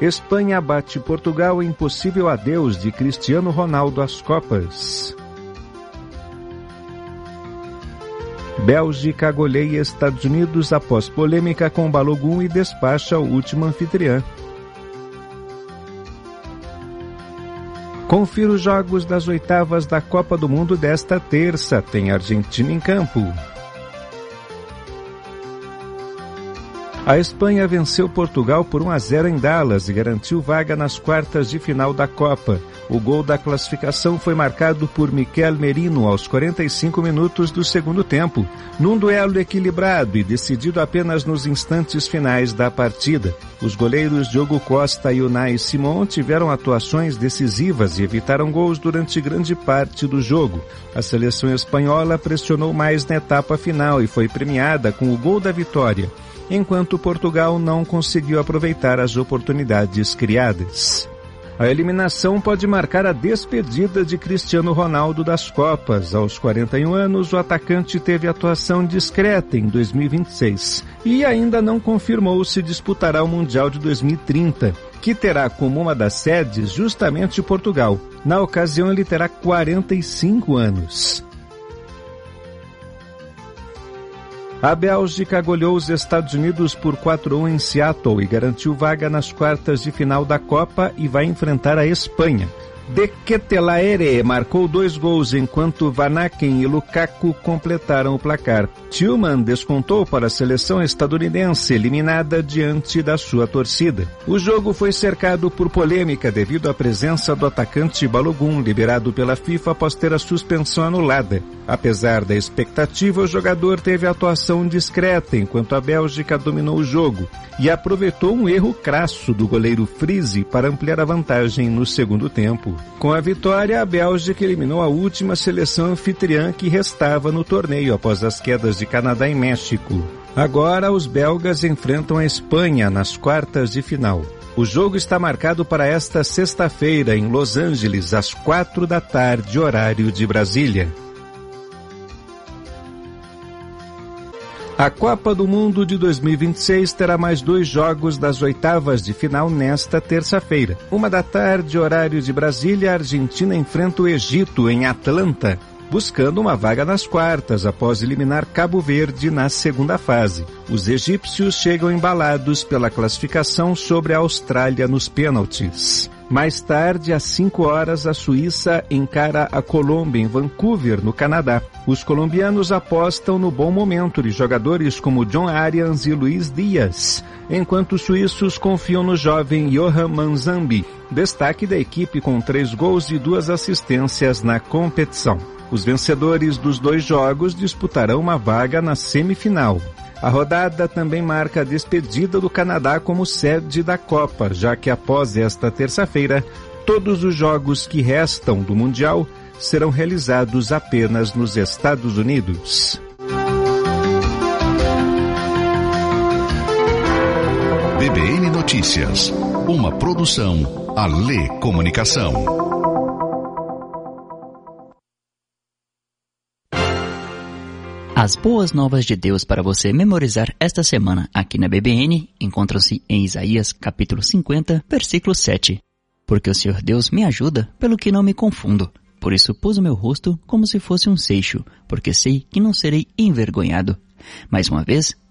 Espanha bate Portugal em possível adeus de Cristiano Ronaldo às Copas. Bélgica goleia Estados Unidos após polêmica com Balogun e despacha o último anfitriã. Confira os jogos das oitavas da Copa do Mundo desta terça. Tem Argentina em campo. A Espanha venceu Portugal por 1-0 em Dallas e garantiu vaga nas quartas de final da Copa. O gol da classificação foi marcado por Miquel Merino aos 45 minutos do segundo tempo, num duelo equilibrado e decidido apenas nos instantes finais da partida. Os goleiros Diogo Costa e Unai Simón tiveram atuações decisivas e evitaram gols durante grande parte do jogo. A seleção espanhola pressionou mais na etapa final e foi premiada com o gol da vitória, enquanto Portugal não conseguiu aproveitar as oportunidades criadas. A eliminação pode marcar a despedida de Cristiano Ronaldo das Copas. Aos 41 anos, o atacante teve atuação discreta em 2026 e ainda não confirmou se disputará o Mundial de 2030, que terá como uma das sedes justamente Portugal. Na ocasião, ele terá 45 anos. A Bélgica goleou os Estados Unidos por 4-1 em Seattle e garantiu vaga nas quartas de final da Copa e vai enfrentar a Espanha. De Ketelaere marcou 2 gols, enquanto Van Aken e Lukaku completaram o placar. Tillman descontou para a seleção estadunidense, eliminada diante da sua torcida. O jogo foi cercado por polêmica devido à presença do atacante Balogun, liberado pela FIFA após ter a suspensão anulada. Apesar da expectativa, o jogador teve atuação discreta, enquanto a Bélgica dominou o jogo e aproveitou um erro crasso do goleiro Friese para ampliar a vantagem no segundo tempo. Com a vitória, a Bélgica eliminou a última seleção anfitriã que restava no torneio após as quedas de Canadá e México. Agora, os belgas enfrentam a Espanha nas quartas de final. O jogo está marcado para esta sexta-feira em Los Angeles, às 4 da tarde, horário de Brasília. A Copa do Mundo de 2026 terá mais 2 jogos das oitavas de final nesta terça-feira. 1 da tarde, horário de Brasília, a Argentina enfrenta o Egito em Atlanta, buscando uma vaga nas quartas após eliminar Cabo Verde na segunda fase. Os egípcios chegam embalados pela classificação sobre a Austrália nos pênaltis. Mais tarde, às 5 horas, a Suíça encara a Colômbia em Vancouver, no Canadá. Os colombianos apostam no bom momento de jogadores como John Arias e Luiz Dias, enquanto os suíços confiam no jovem Johan Manzambi, destaque da equipe com 3 gols e 2 assistências na competição. Os vencedores dos 2 jogos disputarão uma vaga na semifinal. A rodada também marca a despedida do Canadá como sede da Copa, já que após esta terça-feira, todos os jogos que restam do Mundial serão realizados apenas nos Estados Unidos. BBN Notícias, uma produção Alê Comunicação. As boas novas de Deus para você memorizar esta semana aqui na BBN encontram-se em Isaías capítulo 50, versículo 7. Porque o Senhor Deus me ajuda, pelo que não me confundo. Por isso pus o meu rosto como se fosse um seixo, porque sei que não serei envergonhado. Mais uma vez,